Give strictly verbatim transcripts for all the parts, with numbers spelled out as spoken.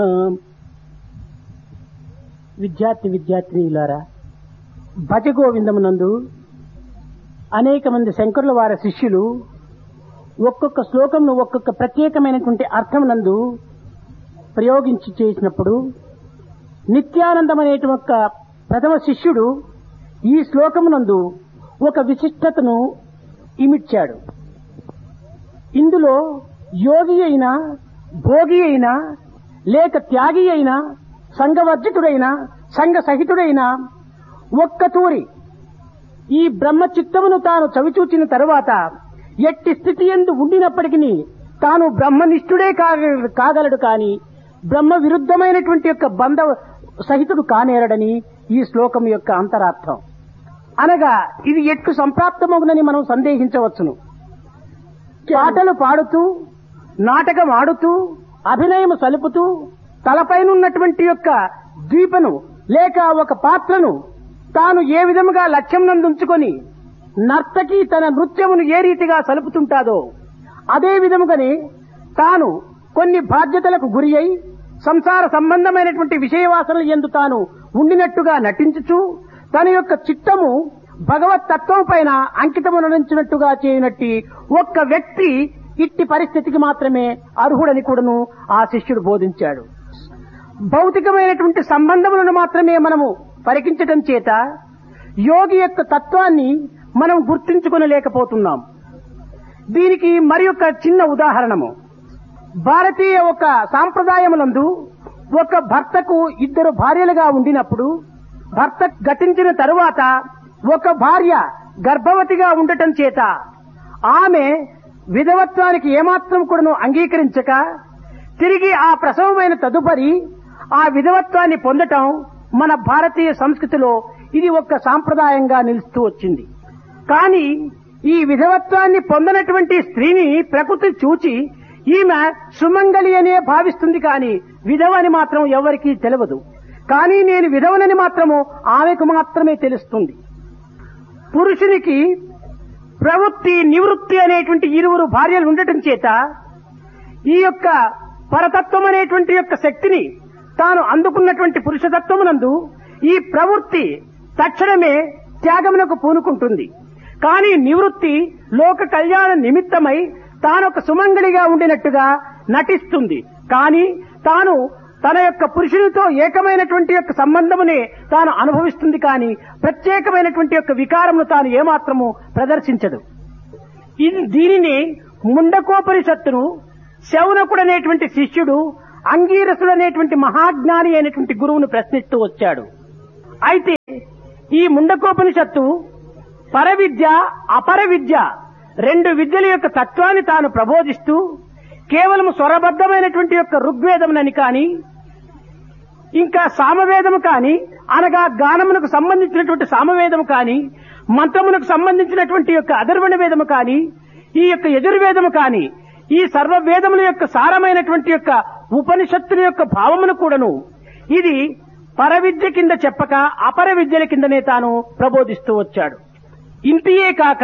విద్యార్థి విద్యార్థినిలారా, భజగోవిందమునందు అనేక మంది శంకరుల వారి శిష్యులు ఒక్కొక్క శ్లోకంను ఒక్కొక్క ప్రత్యేకమైనటువంటి అర్థమునందు ప్రయోగించి చేసినప్పుడు నిత్యానందం అనేటువంటి ఒక ప్రథమ శిష్యుడు ఈ శ్లోకమునందు ఒక విశిష్టతను ఇమిడ్చాడు. ఇందులో యోగి అయినా, భోగి అయినా, లేక త్యాగి అయినా, సంఘవర్జితుడైన, సంఘ సహితుడైన ఒక్కతూరి ఈ బ్రహ్మ చిత్తమును తాను చవిచూచిన తరువాత ఎట్టి స్థితి ఎందు ఉండినప్పటికీ తాను బ్రహ్మనిష్ఠుడే కాగలడు కాని బ్రహ్మ విరుద్ధమైనటువంటి యొక్క బంధ సహితుడు కానేరడని ఈ శ్లోకం యొక్క అంతరార్థం. అనగా ఇది ఎట్లు సంప్రాప్తమగునని మనం సందేహించవచ్చును. పాటలు పాడుతూ, నాటకం ఆడుతూ, అభినయం సలుపుతూ, తలపైనున్నటువంటి యొక్క ద్వీపను లేక ఒక పాత్రను తాను ఏ విధముగా లక్ష్యం నందుంచుకొని నర్తకి తన నృత్యమును ఏ రీతిగా సలుపుతుంటాదో అదే విధముగానే తాను కొన్ని బాధ్యతలకు గురి అయి సంసార సంబంధమైనటువంటి విషయవాసనలు యందు తాను ఉండినట్టుగా నటించుచు తన యొక్క చిత్తము భగవత్ తత్వం పైన అంకితమునరించినట్టుగా చేయనట్టి ఒక్క వ్యక్తి ఇట్టి పరిస్థితికి మాత్రమే అర్హుడని కూడాను ఆ శిష్యుడు బోధించాడు. భౌతికమైనటువంటి సంబంధములను మాత్రమే మనము పరికించటం చేత యోగి యొక్క తత్వాన్ని మనం గుర్తించుకొనలేకపోతున్నాం. దీనికి మరి ఒక చిన్న ఉదాహరణము. భారతీయ ఒక సాంప్రదాయములందు ఒక భర్తకు ఇద్దరు భార్యలుగా ఉండినప్పుడు భర్త గతించిన తరువాత ఒక భార్య గర్భవతిగా ఉండటం చేత ఆమె విధవత్వానికి ఏమాత్రం కూడాను అంగీకరించక తిరిగి ఆ ప్రసవమైన తదుపరి ఆ విధవత్వాన్ని పొందటం మన భారతీయ సంస్కృతిలో ఇది ఒక సాంప్రదాయంగా నిలుస్తూ వచ్చింది. కానీ ఈ విధవత్వాన్ని పొందనటువంటి స్త్రీని ప్రకృతి చూచి ఈమె సుమంగళి అనే భావిస్తుంది, కానీ విధవని మాత్రం ఎవరికీ తెలియదు. కానీ నేను విధవనని మాత్రము ఆమెకు మాత్రమే తెలుస్తుంది. పురుషునికి ప్రవృత్తి, నివృత్తి అనేటువంటి ఇరువురు భార్యలు ఉండటం చేత ఈ యొక్క పరతత్వం అనేటువంటి యొక్క శక్తిని తాను అందుకున్నటువంటి పురుషతత్వమునందు ఈ ప్రవృత్తి తక్షణమే త్యాగమునకు పూనుకుంటుంది. కానీ నివృత్తి లోక కళ్యాణ నిమిత్తమై తానొక సుమంగళిగా ఉండినట్టుగా నటిస్తుంది. కానీ తాను తన యొక్క పురుషునితో ఏకమైనటువంటి యొక్క సంబంధమునే తాను అనుభవిస్తుంది, కానీ ప్రత్యేకమైనటువంటి యొక్క వికారమును తాను ఏమాత్రము ప్రదర్శించదు. ఇది దీనిని ముండకోపనిషత్తును శౌనకుడు అనేటువంటి శిష్యుడు అంగీరసుడు అనేటువంటి మహాజ్ఞాని అయినటువంటి గురువును ప్రశ్నిస్తూ వచ్చాడు. అయితే ఈ ముండకోపనిషత్తు పరవిద్య, అపర విద్య రెండు విద్యల యొక్క తత్వాన్ని తాను ప్రబోధిస్తూ కేవలం స్వరబద్ధమైనటువంటి యొక్క ఋగ్వేదమునని కానీ ఇంకా సామవేదము కానీ అనగా గానమునకు సంబంధించినటువంటి సామవేదము కానీ మంత్రమునకు సంబంధించినటువంటి యొక్క అధర్వణ వేదము కానీ ఈ యొక్క యజుర్వేదము కానీ ఈ సర్వ వేదముల యొక్క సారమైనటువంటి యొక్క ఉపనిషత్తుల యొక్క భావమును కూడాను ఇది పరవిద్య కింద చెప్పక అపర విద్యల కిందనే తాను ప్రబోధిస్తూ వచ్చాడు. ఇంతియే కాక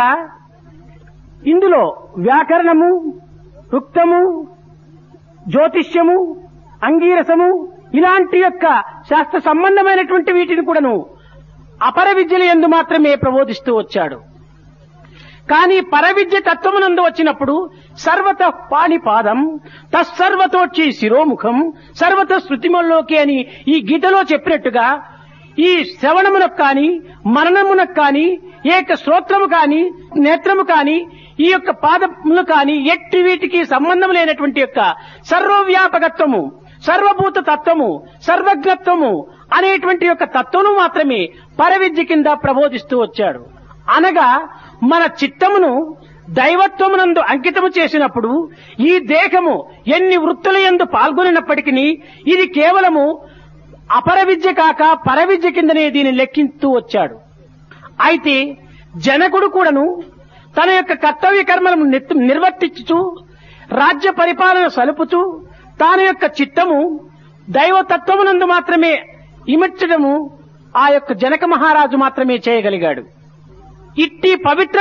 ఇందులో వ్యాకరణము, రుక్తము, జ్యోతిష్యము, అంగీరసము ఇలాంటి యొక్క శాస్త్ర సంబంధమైనటువంటి వీటిని కూడాను అపర విద్యల యందు మాత్రమే ప్రబోధిస్తూ వచ్చాడు. కానీ పరవిద్య తత్వమునందు వచ్చినప్పుడు సర్వత పాణిపాదం తస్సర్వతోచి శిరోముఖం సర్వత శృతిమల్లోకి అని ఈ గీతలో చెప్పినట్టుగా ఈ శ్రవణమునకు కాని, మననమునకు కాని, ఏక శ్రోత్రము కాని, నేత్రము కాని, ఈ యొక్క పాదములు కాని ఎట్టి వీటికి సంబంధం లేనటువంటి యొక్క సర్వవ్యాపకత్వము, సర్వభూత తత్వము, సర్వజ్ఞత్వము అనేటువంటి యొక్క తత్వము మాత్రమే పరవిద్య కింద ప్రబోధిస్తూ వచ్చాడు. అనగా మన చిత్తమును దైవత్వమునందు అంకితము చేసినప్పుడు ఈ దేహము ఎన్ని వృత్తుల యందు పాల్గొనినప్పటికీ ఇది కేవలము అపర విద్య కాక పరవిద్య కిందనే దీన్ని లెక్కిస్తూ వచ్చాడు. అయితే జనకుడు కూడాను తన యొక్క కర్తవ్య కర్మలను నిర్వర్తించుచు రాజ్య పరిపాలన సలుపుచు తాను యొక్క చిత్తము దైవతత్వమునందు మాత్రమే ఇమర్చడము ఆ యొక్క జనక మహారాజు మాత్రమే చేయగలిగాడు. ఇట్టి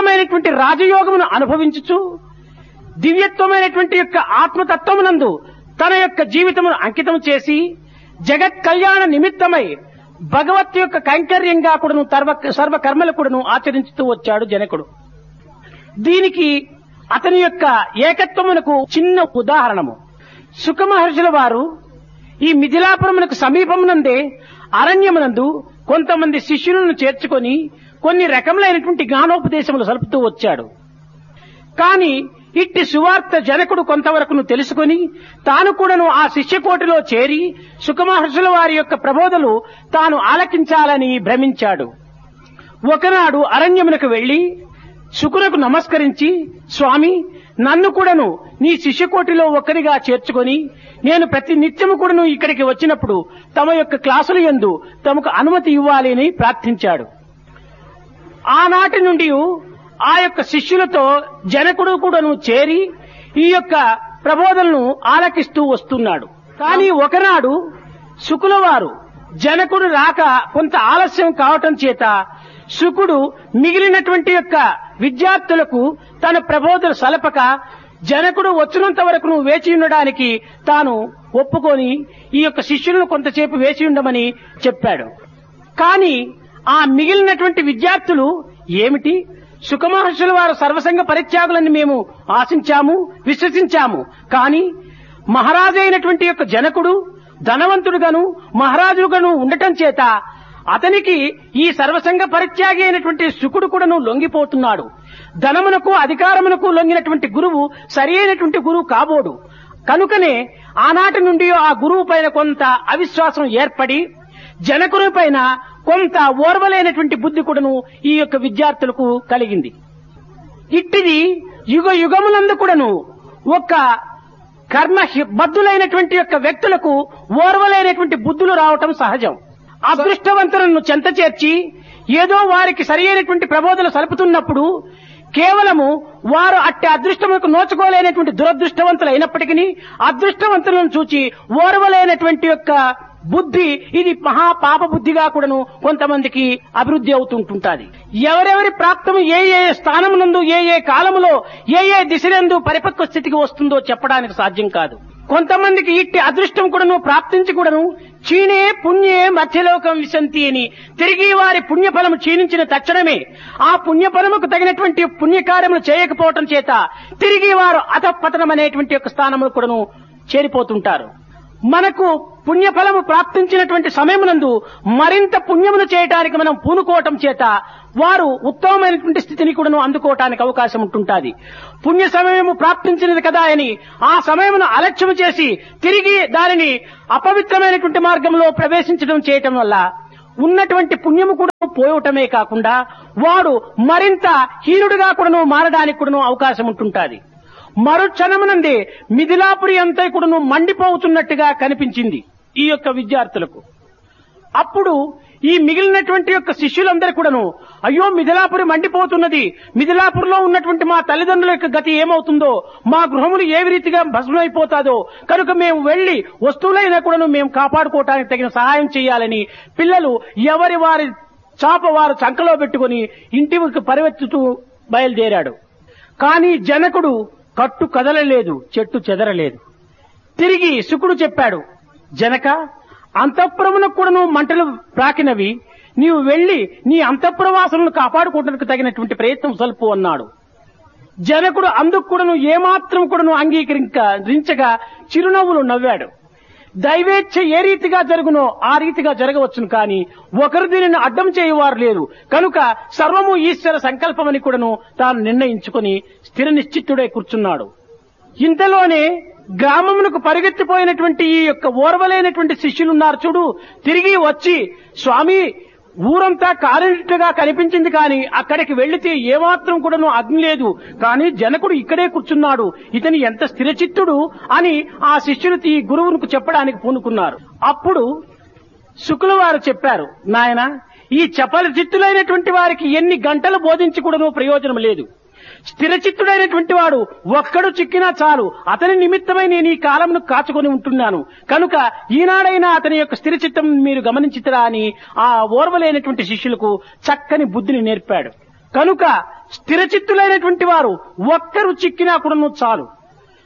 పవిత్రమైనటువంటి రాజయోగమును అనుభవించుచు దివ్యత్వమైనటువంటి యొక్క ఆత్మతత్వమునందు తన యొక్క జీవితమును అంకితం చేసి జగత్ కళ్యాణ నిమిత్తమై భగవత్ యొక్క కైంకర్యంగా కూడాను సర్వ సర్వకర్మలు కూడాను ఆచరించుతూ వచ్చాడు జనకుడు. దీనికి అతని యొక్క ఏకత్వమునకు చిన్న ఉదాహరణము. శుక మహర్షుల వారు ఈ మిథిలాపురమునకు సమీపమునందే అరణ్యమునందు కొంతమంది శిష్యులను చేర్చుకొని కొన్ని రకములైనటువంటి జ్ఞానోపదేశములు సలుపుతూ వచ్చాడు. కాని ఇట్టి సువార్త జనకుడు కొంతవరకును తెలుసుకొని తాను కూడాను ఆ శిష్యకోటిలో చేరి శుకమహర్షుల వారి యొక్క ప్రబోధలు తాను ఆలకించాలని భ్రమించాడు. ఒకనాడు అరణ్యమునకు వెళ్లి శుకునకు నమస్కరించి, స్వామి, నన్ను కూడాను నీ శిష్యకోటిలో ఒక్కరిగా చేర్చుకొని నేను ప్రతి నిత్యము కూడాను ఇక్కడికి వచ్చినప్పుడు తమ యొక్క క్లాసుల యందు తమకు అనుమతి ఇవ్వాలి అని ప్రార్థించాడు. ఆనాటి నుండి ఆ యొక్క శిష్యులతో జనకుడు కూడాను చేరి ఈ యొక్క ప్రబోధనను ఆలకిస్తూ వస్తున్నాడు. కానీ ఒకనాడు శుకుల వారు జనకుడు రాక కొంత ఆలస్యం కావటం చేత శుకుడు మిగిలినటువంటి యొక్క విద్యార్థులకు తన ప్రబోధన సలపక జనకుడు వచ్చినంత వరకు వేచి ఉండడానికి తాను ఒప్పుకొని ఈ యొక్క శిష్యులను కొంతసేపు వేచి ఉండమని చెప్పాడు. కానీ ఆ మిగిలినటువంటి విద్యార్థులు ఏమిటి, శుకమహర్షుల వారు సర్వసంగ పరిత్యాగులని మేము ఆశించాము, విశ్వసించాము. కానీ మహారాజు అయినటువంటి యొక్క జనకుడు ధనవంతుడుగాను మహారాజుగాను ఉండటం చేత అతనికి ఈ సర్వసంగ పరిత్యాగి అయినటువంటి శుకుడు కూడాను లొంగిపోతున్నాడు. ధనమునకు అధికారమునకు లొంగినటువంటి గురువు సరి అయినటువంటి గురువు కాబోడు. కనుకనే ఆనాటి నుండి ఆ గురువు పైన కొంత అవిశ్వాసం ఏర్పడి జనకుని పైన కొంత ఓర్వలేనటువంటి బుద్ధి కూడాను ఈ యొక్క విద్యార్థులకు కలిగింది. ఇట్టిది యుగ యుగములందు కూడాను ఒక కర్మ బద్ధులైనటువంటి యొక్క వ్యక్తులకు ఓర్వలేనటువంటి బుద్ధులు రావటం సహజం. అదృష్టవంతులను చెంత చేర్చి ఏదో వారికి సరి అయినటువంటి ప్రబోధనలు సలుపుతున్నప్పుడు కేవలము వారు అట్టి అదృష్టములకు నోచుకోలేనటువంటి దురదృష్టవంతులు అయినప్పటికీ అదృష్టవంతులను చూచి ఓర్వలేనటువంటి యొక్క బుద్ధి ఇది మహా పాప బుద్ధిగా కూడాను కొంతమందికి అభివృద్ధి అవుతుంటుంటాది. ఎవరెవరి ప్రాప్తము ఏ ఏ స్థానమునందు ఏ ఏ కాలములో ఏ ఏ దిశలందు పరిపక్వ స్థితికి వస్తుందో చెప్పడానికి సాధ్యం కాదు. కొంతమందికి ఇట్టి అదృష్టం కూడాను ప్రాప్తించి కూడాను క్షీణే పుణ్యే మధ్యలోకం విశంతి అని తిరిగి వారి పుణ్యఫలము క్షీణించిన తక్షణమే ఆ పుణ్యఫలముకు తగినటువంటి పుణ్యకార్యములు చేయకపోవటం చేత తిరిగి వారు అధపతనం అనేటువంటి యొక్క స్థానములు కూడాను చేరిపోతుంటారు. మనకు పుణ్యఫలము ప్రాప్తించినటువంటి సమయమునందు మరింత పుణ్యమును చేయటానికి మనం పూనుకోవటం చేత వారు ఉత్తమమైనటువంటి స్థితిని కూడాను అందుకోవటానికి అవకాశం ఉంటుంటాది. పుణ్య సమయము ప్రాప్తించినది కదా అని ఆ సమయమును అలక్ష్యం చేసి తిరిగి దానిని అపవిత్రమైనటువంటి మార్గంలో ప్రవేశించడం చేయటం వల్ల ఉన్నటువంటి పుణ్యము కూడా పోవటమే కాకుండా వాడు మరింత హీనుడిగా కూడాను మారడానికి కూడాను అవకాశం ఉంటుంటాది. మరుక్షణమునందే మిథిలాపురి అంతా కూడాను మండిపోతున్నట్టుగా కనిపించింది ఈ యొక్క విద్యార్థులకు. అప్పుడు ఈ మిగిలినటువంటి యొక్క శిష్యులందరూ కూడాను అయ్యో మిథిలాపురి మండిపోతున్నది, మిథిలాపురిలో ఉన్నటువంటి మా తల్లిదండ్రుల యొక్క గతి ఏమవుతుందో, మా గృహములు ఏ రీతిగా భస్మైపోతాదో, కనుక మేము వెళ్లి వస్తువులైనా కూడాను మేము కాపాడుకోవటానికి తగిన సహాయం చేయాలని పిల్లలు ఎవరి వారి చాప వారు చంకలో పెట్టుకుని ఇంటికి పరివెత్తుతూ బయలుదేరాడు. కానీ జనకుడు కట్టు కదలలేదు, చెట్టు చెదరలేదు. తిరిగి శుకుడు చెప్పాడు, జనక, అంతఃపురమునకు కూడాను మంటలు ప్రాకినవి, నీవు వెళ్లి నీ అంతఃపురవాసులను కాపాడుకోవడానికి తగినటువంటి ప్రయత్నం సల్పు అన్నాడు. జనకుడు అందుకు కూడాను ఏమాత్రం కూడాను అంగీకరించగా చిరునవ్వులు నవ్వాడు. దైవేచ్ఛ ఏ రీతిగా జరుగునో ఆ రీతిగా జరగవచ్చును, కానీ ఒకరు దీనిని అడ్డం చేయువారు లేరు. కనుక సర్వము ఈశ్వర సంకల్పమని కూడాను తాను నిర్ణయించుకుని స్థిర నిశ్చిత్తుడై కూర్చున్నాడు. ఇంతలోనే గ్రామమునకు పరిగెత్తిపోయినటువంటి ఈ యొక్క ఓర్వలేనటువంటి శిష్యులున్నారు చూడు, తిరిగి వచ్చి స్వామి ఊరంతా కాలినట్టుగా కనిపించింది, కానీ అక్కడికి వెళ్లితే ఏమాత్రం కూడాను అగ్ని లేదు, కానీ జనకుడు ఇక్కడే కూర్చున్నాడు, ఇతని ఎంత స్థిరచిత్తుడు అని ఆ శిష్యులు ఈ గురువుకు చెప్పడానికి పూనుకున్నారు. అప్పుడు శుకుల వారు చెప్పారు, నాయన, ఈ చపల చిత్తులైనటువంటి వారికి ఎన్ని గంటలు బోధించి కూడాను ప్రయోజనం లేదు. స్థిరచిత్తుడైనటువంటి వాడు ఒక్కడు చిక్కినా చాలు, అతని నిమిత్తమై నేను ఈ కాలంను కాచుకొని ఉంటున్నాను, కనుక ఈనాడైనా అతని యొక్క స్థిరచిత్తం మీరు గమనించితరా అని ఆ ఓర్వలేనటువంటి శిష్యులకు చక్కని బుద్ధిని నేర్పాడు. కనుక స్థిరచిత్తులైనటువంటి వారు ఒక్కరు చిక్కినా కూడాను చాలు.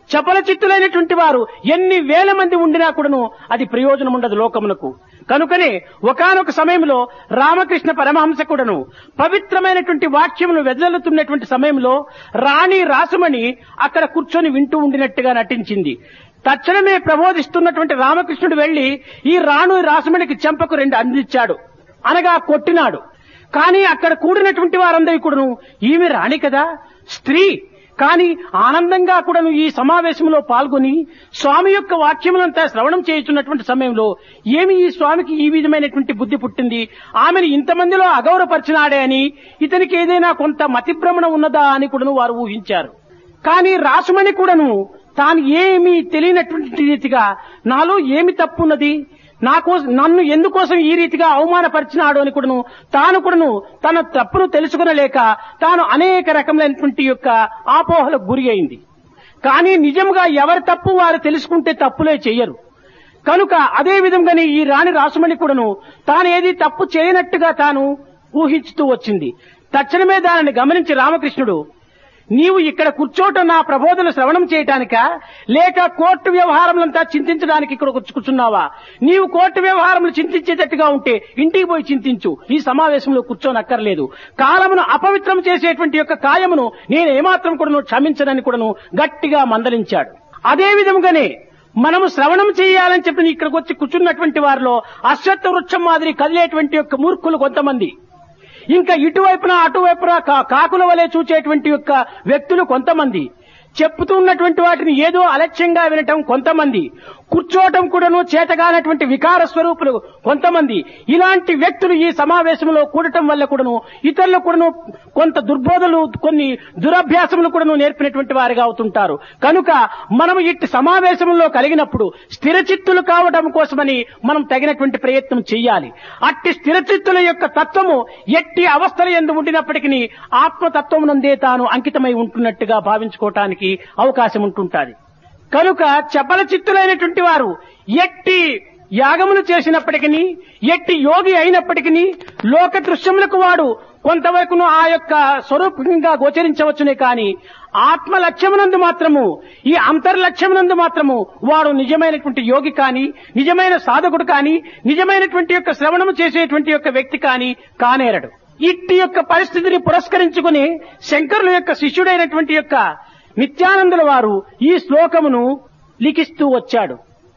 చపల చిత్తులైనటువంటి వారు ఎన్ని వేల మంది ఉండినా కూడాను అది ప్రయోజనం ఉండదు లోకమునకు. కనుకనే ఒకానొక సమయంలో రామకృష్ణ పరమహంస కూడాను పవిత్రమైనటువంటి వాక్యమును వెదజల్లుతున్నటువంటి సమయంలో రాణి రాసుమణి అక్కడ కూర్చొని వింటూ ఉండినట్టుగా నటించింది. తక్షణమే ప్రబోధిస్తున్నటువంటి రామకృష్ణుడు వెళ్లి ఈ రాణు రాసుమణికి చెంపకు రెండు అందించాడు, అనగా కొట్టినాడు. కానీ అక్కడ కూడినటువంటి వారందరి కూడాను ఈమె రాణి కదా, స్త్రీ కానీ ఆనందంగా కూడాను ఈ సమావేశంలో పాల్గొని స్వామి యొక్క వాక్యములంతా శ్రవణం చేయుచున్నటువంటి సమయంలో ఏమి ఈ స్వామికి ఈ విధమైనటువంటి బుద్ధి పుట్టింది, ఆమెను ఇంతమందిలో అగౌరవపరిచినాడే అని, ఇతనికి ఏదైనా కొంత మతిభ్రమణ ఉన్నదా అని కూడాను వారు ఊహించారు. కానీ రాసుమణి కూడాను తాను ఏమీ తెలియనటువంటి రీతిగా నాలో ఏమి తప్పున్నది, నాకో నన్ను ఎందుకోసం ఈ రీతిగా అవమానపరిచినాడు అని కూడాను తాను కూడాను తన తప్పును తెలుసుకునలేక తాను అనేక రకములైనటువంటి యొక్క ఆపోహలకు గురి అయింది. కానీ నిజంగా ఎవరి తప్పు వారు తెలుసుకుంటే తప్పులే చెయ్యరు. కనుక అదే విధంగానే ఈ రాణి రాసుమణి కూడాను తాను ఏది తప్పు చేయనట్టుగా తాను ఊహించుతూ వచ్చింది. తక్షణమే దానిని గమనించి రామకృష్ణుడు, నీవు ఇక్కడ కూర్చోటం నా ప్రబోధన శ్రవణం చేయటానికా లేక కోర్టు వ్యవహారములంతా చింతించడానికి ఇక్కడ కూర్చున్నావా? నీవు కోర్టు వ్యవహారములు చింతించేటట్టుగా ఉంటే ఇంటికి పోయి చింతించు, ఈ సమావేశంలో కూర్చోనక్కర్లేదు. కాలమును అపవిత్రం చేసేటువంటి యొక్క కాయమును నేను ఏమాత్రం కూడాను క్షమించనని కూడాను గట్టిగా మందలించాడు. అదే విధంగానే మనము శ్రవణం చేయాలని చెప్పి ఇక్కడికి వచ్చి కూర్చున్నటువంటి వారిలో అశ్వత్థ వృక్షం మాదిరి కదిలేటువంటి యొక్క మూర్ఖులు కొంతమంది, ఇంకా ఇటువైపున అటువైపున కాకుల వలె చూచేటువంటి యొక్క వ్యక్తులు కొంతమంది, చెప్పుతున్నటువంటి వాటిని ఏదో అలక్ష్యంగా వినటం కొంతమంది, కూర్చోవటం కూడాను చేతగానటువంటి వికార స్వరూపులు కొంతమంది, ఇలాంటి వ్యక్తులు ఈ సమావేశంలో కూడటం వల్ల కూడాను ఇతరులు కూడాను కొంత దుర్బోధలు కొన్ని దురభ్యాసములు కూడాను నేర్పినటువంటి వారిగా అవుతుంటారు. కనుక మనము ఇట్టి సమావేశంలో కలిగినప్పుడు స్థిరచిత్తులు కావడం కోసమని మనం తగినటువంటి ప్రయత్నం చెయ్యాలి. అట్టి స్థిరచిత్తుల యొక్క తత్వము ఎట్టి అవస్థల యందు ఉండినప్పటికీ ఆత్మతత్వమునందే తాను అంకితమై ఉంటున్నట్టుగా భావించుకోవటానికి అవకాశం ఉంటుంటాది. కనుక చపల చిత్తులైనటువంటి వారు ఎట్టి యాగములు చేసినప్పటికీ, ఎట్టి యోగి అయినప్పటికీ లోక దృశ్యములకు వాడు కొంతవరకును ఆ యొక్క స్వరూపంగా గోచరించవచ్చునే కానీ ఆత్మ లక్ష్యమునందు మాత్రము, ఈ అంతర్లక్ష్యమునందు మాత్రము వాడు నిజమైనటువంటి యోగి కానీ, నిజమైన సాధకుడు కానీ, నిజమైనటువంటి యొక్క శ్రవణము చేసేటువంటి యొక్క వ్యక్తి కానీ కానేరడు. ఇట్టి యొక్క పరిస్థితిని పురస్కరించుకుని శంకరుల యొక్క శిష్యుడైనటువంటి యొక్క నిత్యానందుల వారు ఈ శ్లోకమును లిఖిస్తూ వచ్చాడు.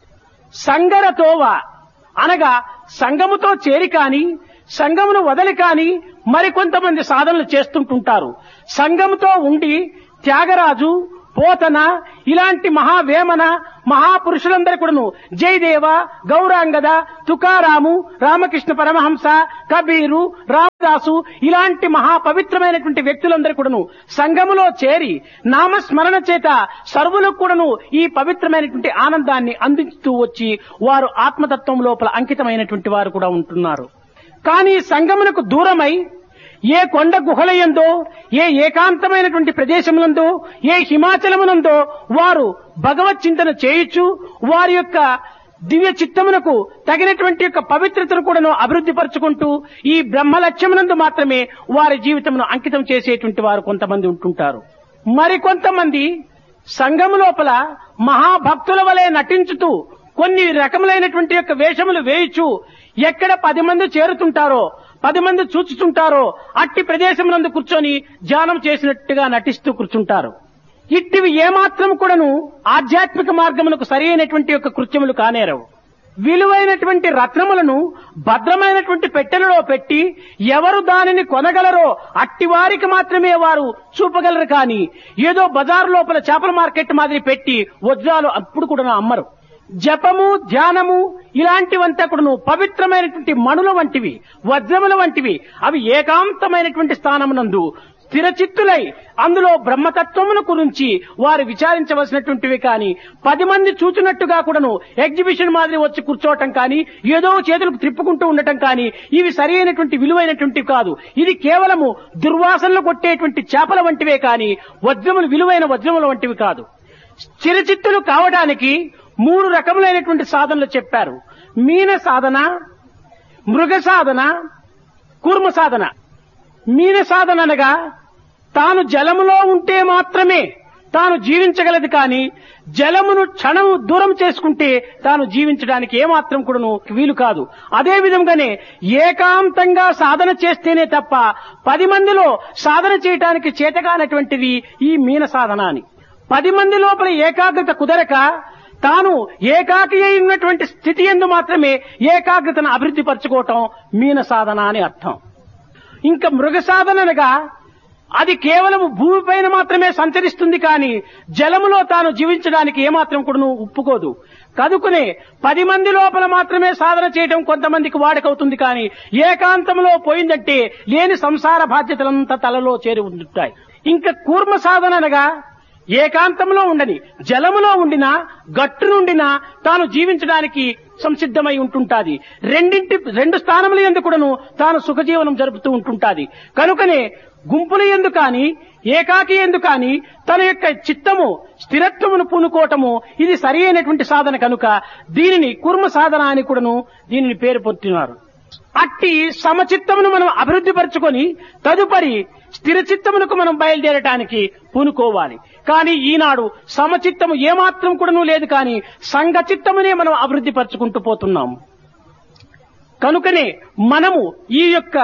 సంగరతోవ అనగా సంగముతో చేరి కాని, సంగమును వదలి కాని మరికొంతమంది సాధనలు చేస్తుంటుంటారు. సంగముతో ఉండి త్యాగరాజు, పోతన ఇలాంటి మహావేమన మహాపురుషులందరూ కూడాను జయదేవ, గౌరాంగద, తుకారాము, రామకృష్ణ పరమహంస, కబీరు, రామదాసు ఇలాంటి మహాపవిత్రమైనటువంటి వ్యక్తులందరూ కూడాను సంఘములో చేరి నామస్మరణ చేత సర్వులకు కూడాను ఈ పవిత్రమైనటువంటి ఆనందాన్ని అందిస్తూ వచ్చి వారు ఆత్మతత్వం లోపల అంకితమైనటువంటి వారు కూడా ఉంటున్నారు. కానీ సంఘమునకు దూరమై ఏ కొండ గుహలయందో, ఏ ఏకాంతమైనటువంటి ప్రదేశములందో, ఏ హిమాచలమునందో వారు భగవత్ చింతన చేయొచ్చు, వారి యొక్క దివ్య చిత్తమునకు తగినటువంటి యొక్క పవిత్రతను కూడాను అభివృద్ధి పరుచుకుంటూ ఈ బ్రహ్మ లక్ష్యమునందు మాత్రమే వారి జీవితమును అంకితం చేసేటువంటి వారు కొంతమంది ఉంటుంటారు. మరికొంతమంది సంఘము లోపల మహాభక్తుల వలె నటించుతూ కొన్ని రకములైనటువంటి యొక్క వేషములు వేయచ్చు, ఎక్కడ పది మంది చేరుతుంటారో, పది మంది చూచుతుంటారో అట్టి ప్రదేశమునందు కూర్చొని ధ్యానం చేసినట్టుగా నటిస్తూ కూర్చుంటారు. ఇట్టివి ఏమాత్రం కూడాను ఆధ్యాత్మిక మార్గములకు సరి అయినటువంటి యొక్క కృత్యములు కానేరవు. విలువైనటువంటి రత్నములను భద్రమైనటువంటి పెట్టెలలో పెట్టి ఎవరు దానిని కొనగలరో అట్టి వారికి మాత్రమే వారు చూపగలరు. కానీ ఏదో బజారు లోపల చేపల మార్కెట్ మాదిరి పెట్టి వజ్రాలు అప్పుడు కూడా అమ్మరు. జపము, ధ్యానము ఇలాంటివంతా కూడాను పవిత్రమైనటువంటి మణుల వంటివి, వజ్రముల వంటివి. అవి ఏకాంతమైనటువంటి స్థానమునందు స్థిరచిత్తులై అందులో బ్రహ్మతత్వమును గురించి వారు విచారించవలసినటువంటివి. కానీ పది మంది చూచినట్టుగా కూడాను ఎగ్జిబిషన్ మాదిరి వచ్చి కూర్చోవటం కానీ, ఏదో చేతులకు త్రిప్పుకుంటూ ఉండటం కానీ ఇవి సరి అయినటువంటి విలువైనటువంటివి కాదు. ఇది కేవలము దుర్వాసనలు కొట్టేటువంటి చేపల వంటివే కానీ వజ్రములు విలువైన వజ్రముల వంటివి కాదు. స్థిరచిత్తులు కావడానికి మూడు రకములైనటువంటి సాధనలు చెప్పారు. మీన సాధన, మృగ సాధన, కూర్మ సాధన. మీన సాధన అనగా తాను జలములో ఉంటే మాత్రమే తాను జీవించగలదు కానీ జలమును క్షణం దూరం చేసుకుంటే తాను జీవించడానికి ఏమాత్రం కూడాను వీలు కాదు. అదే విధంగానే ఏకాంతంగా సాధన చేస్తేనే తప్ప పది మందిలో సాధన చేయటానికి చేతగానటువంటిది ఈ మీన సాధన అని. పది మంది లోపల ఏకాగ్రత కుదరక తాను ఏకాకి అయి ఉన్నటువంటి స్థితి యందు మాత్రమే ఏకాగ్రతను అభివృద్ధి పరచుకోవటం మీన సాధన అని అర్థం. ఇంకా మృగ సాధనగా అది కేవలం భూమిపైన మాత్రమే సంచరిస్తుంది కానీ జలములో తాను జీవించడానికి ఏమాత్రం కూడా ఒప్పుకోదు. కనుకనే పది మంది లోపల మాత్రమే సాధన చేయడం కొంతమందికి వాడకవుతుంది కానీ ఏకాంతంలో పోయిందంటే లేని సంసార బాధ్యతలంతా తలలో చేరి ఉంటాయి. ఇంకా కూర్మ సాధన అనగా ఏకాంతంలో ఉండని జలములో ఉండినా గట్టు నుండినా తాను జీవించడానికి సంసిద్ధమై ఉంటుంటాది. రెండింటి రెండు స్థానముల యందు కూడాను తాను సుఖజీవనం జరుపుతూ ఉంటుంటాది. కనుకనే గుంపుల యందు కాని ఏకాకి యందు కాని తన యొక్క చిత్తము స్థిరత్వమును పూనుకోవటము ఇది సరి అయినటువంటి సాధన కనుక దీనిని కుర్మ సాధన అని కూడాను దీనిని పేరు పొందుతున్నారు. అట్టి సమచిత్తమును మనం అభివృద్ధి పరచుకొని తదుపరి స్థిర చిత్తమునకు మనం బయలుదేరటానికి పూనుకోవాలి. కానీ ఈనాడు సమచిత్తము ఏమాత్రం కూడాను లేదు కానీ సంఘ చిత్తమునే మనం అభివృద్ధి పరచుకుంటూ పోతున్నాము. కనుకనే మనము ఈ యొక్క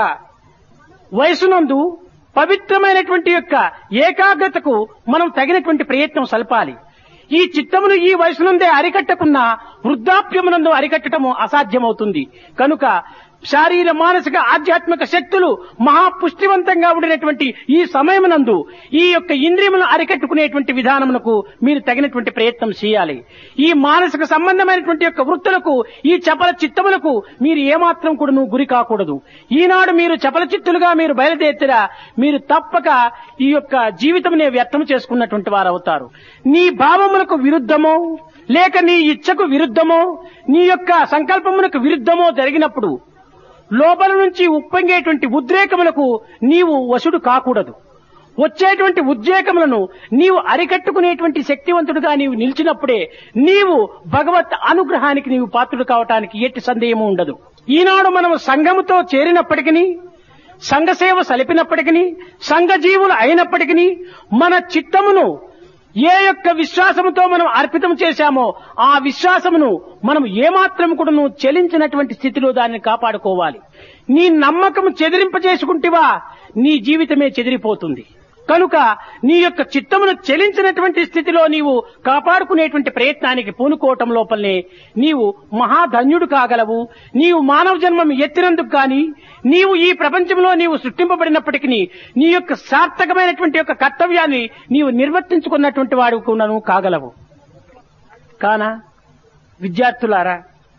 వయసునందు పవిత్రమైనటువంటి యొక్క ఏకాగ్రతకు మనం తగినటువంటి ప్రయత్నం సల్పాలి. ఈ చిత్తమును ఈ వయసునందే అరికట్టకున్నా వృద్ధాప్యమునందు అరికట్టడము అసాధ్యమవుతుంది. కనుక శారీర మానసిక ఆధ్యాత్మిక శక్తులు మహాపుష్టివంతంగా ఉండినటువంటి ఈ సమయమునందు ఈ యొక్క ఇంద్రియములను అరికట్టుకునేటువంటి విధానమునకు మీరు తగినటువంటి ప్రయత్నం చేయాలి. ఈ మానసిక సంబంధమైనటువంటి యొక్క వృత్తులకు ఈ చపల చిత్తములకు మీరు ఏమాత్రం కూడా గురి కాకూడదు. ఈనాడు మీరు చపల చిత్తులుగా మీరు బయలుదేరితేరా మీరు తప్పక ఈ యొక్క జీవితమునే వ్యర్థం చేసుకున్నటువంటి వారు అవుతారు. నీ భావములకు విరుద్ధమో లేక నీ ఇచ్ఛకు విరుద్ధమో నీ యొక్క సంకల్పమునకు విరుద్ధమో జరిగినప్పుడు లోపల నుంచి ఉప్పొంగేటువంటి ఉద్రేకములకు నీవు వశుడు కాకూడదు. వచ్చేటువంటి ఉద్రేకములను నీవు అరికట్టుకునేటువంటి శక్తివంతుడుగా నీవు నిలిచినప్పుడే నీవు భగవత్ అనుగ్రహానికి నీవు పాత్రుడు కావటానికి ఎట్టి సందేహము ఉండదు. ఈనాడు మనం సంఘముతో చేరినప్పటికీ సంఘ సేవ సలిపినప్పటికీ సంఘ జీవులు అయినప్పటికీ మన చిత్తమును ఏ యొక్క విశ్వాసముతో మనం అర్పితం చేశామో ఆ విశ్వాసమును మనం ఏమాత్రం కూడా చెలించినటువంటి స్థితిలో దాన్ని కాపాడుకోవాలి. నీ నమ్మకం చెదిరింపజేసుకుంటేవా నీ జీవితమే చెదిరిపోతుంది. కనుక నీ యొక్క చిత్తమును చెలించినటువంటి స్థితిలో నీవు కాపాడుకునేటువంటి ప్రయత్నానికి పూనుకోవటం లోపలనే నీవు మహాధన్యుడు కాగలవు. నీవు మానవ జన్మం ఎత్తినందుకు కానీ నీవు ఈ ప్రపంచంలో నీవు సృష్టింపబడినప్పటికీ నీ యొక్క సార్థకమైనటువంటి యొక్క కర్తవ్యాన్ని నీవు నిర్వర్తించుకున్నటువంటి వాడు కూడాను కాగలవు. కానా విద్యార్థులారా,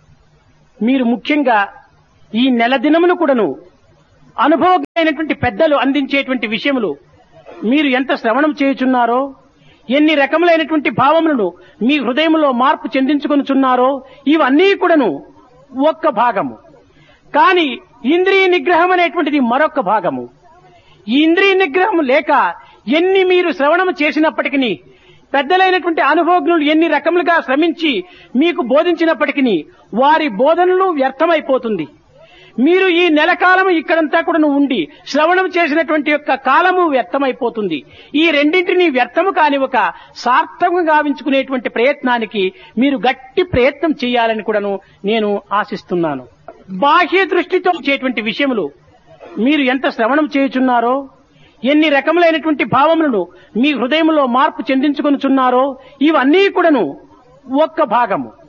మీరు ముఖ్యంగా ఈ నెల దినమును కూడాను అనుభవజ్ఞైనటువంటి పెద్దలు అందించేటువంటి విషయములు మీరు ఎంత శ్రవణం చేయుచున్నారో, ఎన్ని రకములైనటువంటి భావములను మీ హృదయంలో మార్పు చెందించుకొనుచున్నారో ఇవన్నీ కూడాను ఒక్క భాగము. కానీ ఇంద్రియ నిగ్రహం అనేటువంటిది మరొక భాగము. ఈ ఇంద్రియ నిగ్రహం లేక ఎన్ని మీరు శ్రవణం చేసినప్పటికీ పెద్దలైనటువంటి అనుభవజ్ఞులు ఎన్ని రకములుగా శ్రమించి మీకు బోధించినప్పటికీ వారి బోధనలు వ్యర్థమైపోతుంది. మీరు ఈ నెల కాలము ఇక్కడంతా కూడా ఉండి శ్రవణం చేసినటువంటి యొక్క కాలము వ్యర్థమైపోతుంది. ఈ రెండింటినీ వ్యర్థము కాని ఒక సార్థకంగా గావించుకునేటువంటి ప్రయత్నానికి మీరు గట్టి ప్రయత్నం చేయాలని కూడాను నేను ఆశిస్తున్నాను. బాహ్య దృష్టితో చేటువంటి విషయములు మీరు ఎంత శ్రవణం చేయుచున్నారో, ఎన్ని రకములైనటువంటి భావములను మీ హృదయంలో మార్పు చెందించుకొనుచున్నారో ఇవన్నీ కూడాను ఒక్క భాగము.